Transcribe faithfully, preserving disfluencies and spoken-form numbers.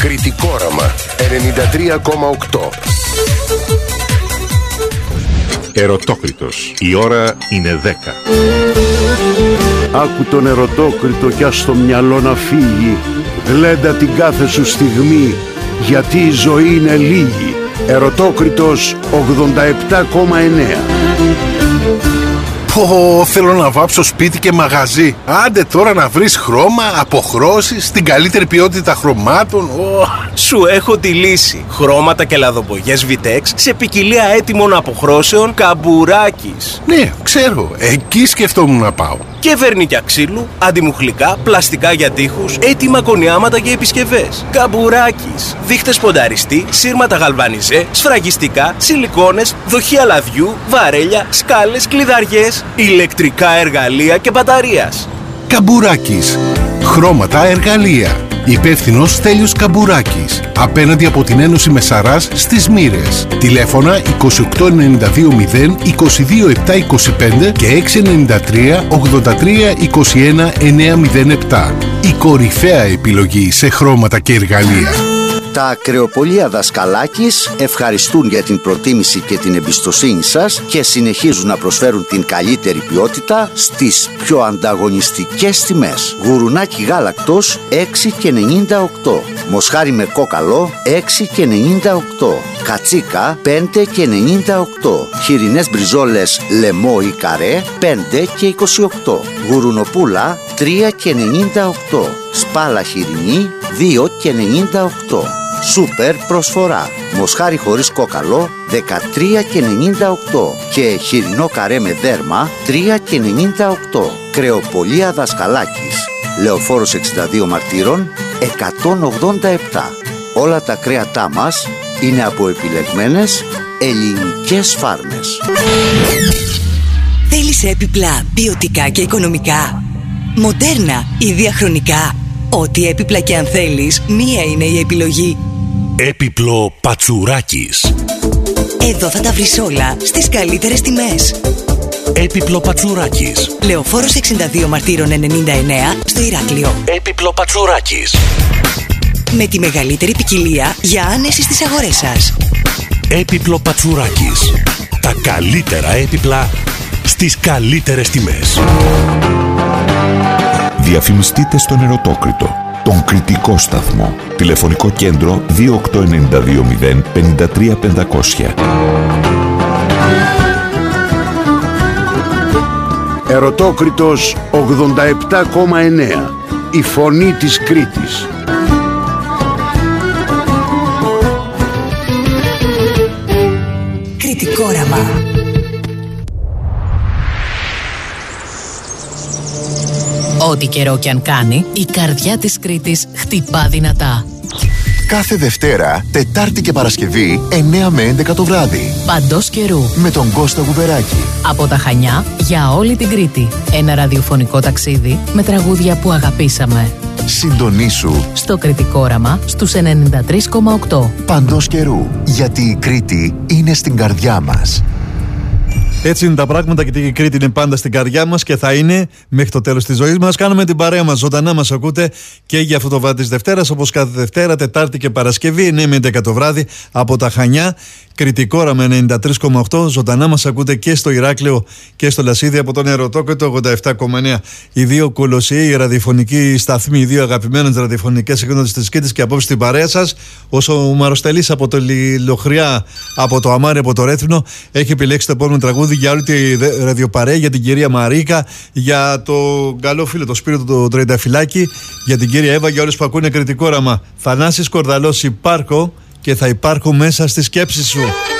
Κρητικόραμα ενενήντα τρία κόμμα οκτώ. Ερωτόκριτος. Η ώρα είναι δέκα. Άκου τον ερωτόκριτο κι ας το μυαλό να φύγει. Γλέντα την κάθε σου στιγμή, γιατί η ζωή είναι λίγη. Ερωτόκριτος ογδόντα επτά κόμμα εννέα. Πω, θέλω να βάψω σπίτι και μαγαζί. Άντε τώρα να βρεις χρώμα, αποχρώσεις, την καλύτερη ποιότητα χρωμάτων. Oh. Σου έχω τη λύση. Χρώματα και λαδοπογιές Vitex σε ποικιλία έτοιμων αποχρώσεων Καμπουράκης. Ναι, ξέρω. Εκεί σκεφτόμουν να πάω. Και βερνίκια ξύλου, αντιμουχλικά, πλαστικά για τοίχους, έτοιμα κονιάματα για επισκευές. Καμπουράκης. Δείχτες πονταριστή, σύρματα γαλβανιζέ, σφραγιστικά, σιλικόνες, δοχεία λαδιού, βαρέλια, σκάλες, κλειδαριές, ηλεκτρικά εργαλεία και μπαταρίας. Καμπουράκης. Χρώματα, εργαλεία. Υπεύθυνος Στέλιος Καμπουράκης. Απέναντι από την Ένωση Μεσαράς στις Μοίρες. Τηλέφωνα είκοσι οκτώ ενενήντα δύο μηδέν είκοσι δύο επτά είκοσι πέντε και έξι εννιά τρία ογδόντα τρία είκοσι ένα εννιά μηδέν επτά. Η κορυφαία επιλογή σε χρώματα και εργαλεία. Τα κρεοπολία Δασκαλάκης ευχαριστούν για την προτίμηση και την εμπιστοσύνη σας και συνεχίζουν να προσφέρουν την καλύτερη ποιότητα στις πιο ανταγωνιστικές τιμές. Γουρουνάκι γάλακτος έξι και ενενήντα οκτώ. Μοσχάρι με κόκαλο έξι και ενενήντα οκτώ. Κατσίκα πέντε και ενενήντα οκτώ. Χοιρινές μπριζόλες λεμό ή καρέ πέντε και είκοσι οκτώ. Γουρουνοπούλα τρία και ενενήντα οκτώ. Σπάλα χοιρινή δύο και ενενήντα οκτώ. Σούπερ προσφορά. Μοσχάρι χωρίς κόκαλο δεκατρία και ενενήντα οκτώ και χοιρινό καρέ με δέρμα τρία και ενενήντα οκτώ. Κρεοπολία Δασκαλάκης. Λεωφόρος εξήντα δύο Μαρτύρων εκατόν ογδόντα επτά. Όλα τα κρέατά μας είναι από επιλεγμένες ελληνικές φάρμες. Θέλεις έπιπλα ποιοτικά και οικονομικά, μοντέρνα ή διαχρονικά? Ό,τι έπιπλα και αν θέλεις, μία είναι η επιλογή. Έπιπλο Πατσουράκης. Εδώ θα τα βρεις όλα στις καλύτερες τιμές. Έπιπλο Πατσουράκης. Λεωφόρος εξήντα δύο Μαρτύρων ενενήντα εννέα στο Ηράκλειο. Έπιπλο Πατσουράκης. Με τη μεγαλύτερη ποικιλία για άνεση στις αγορές σας. Έπιπλο Πατσουράκης. Τα καλύτερα έπιπλα στις καλύτερες τιμές. Διαφημιστείτε στον Ερωτόκριτο, τον κριτικό σταθμό. Τηλεφωνικό κέντρο δύο οκτώ εννιά δύο μηδέν πέντε τρία πεντακόσια. Ερωτόκριτος ογδόντα επτά κόμμα εννέα. Η φωνή της Κρήτης. Κρητικόραμα. Ό,τι καιρό κι αν κάνει, η καρδιά της Κρήτης χτυπά δυνατά. Κάθε Δευτέρα, Τετάρτη και Παρασκευή, εννέα με έντεκα το βράδυ. Παντός καιρού. Με τον Κώστα Γουβεράκη. Από τα Χανιά για όλη την Κρήτη. Ένα ραδιοφωνικό ταξίδι με τραγούδια που αγαπήσαμε. Συντονίσου στο Κρητικόραμα στους ενενήντα τρία κόμμα οκτώ. Παντός καιρού. Γιατί η Κρήτη είναι στην καρδιά μας. Έτσι είναι τα πράγματα και η Κρήτη είναι πάντα στην καρδιά μας και θα είναι μέχρι το τέλος της ζωής μας. Κάνουμε την παρέα μας ζωντανά, μας ακούτε και για αυτό το βράδυ της Δευτέρας, όπως κάθε Δευτέρα, Τετάρτη και Παρασκευή, εννέα με έντεκα το βράδυ από τα Χανιά. Κρητικόραμα ενενήντα τρία κόμμα οκτώ. Ζωντανά μας ακούτε και στο Ηράκλειο και στο Λασίδι από τον Ερωτόκριτο ογδόντα επτά κόμμα εννέα. Οι δύο κολοσσιαίοι ραδιοφωνικοί σταθμοί, οι δύο αγαπημένες ραδιοφωνικές εκδόσεις της Κρήτης και απόψε την παρέα σας. Όσο ο Μαροστελής από το Λιλοχριά, από το Αμάρι, από το Ρέθρινο, έχει επιλέξει το επόμενο τραγούδι για όλη τη ραδιοπαρέα, για την κυρία Μαρίκα, για το καλό φίλο, το Σπύρο το Τριανταφυλάκη, για την κυρία Εύα, για όλους που ακούνε Κρητικόραμα. Θανάσης Κορδαλός, υπάρχω και θα υπάρχω μέσα στη σκέψη σου.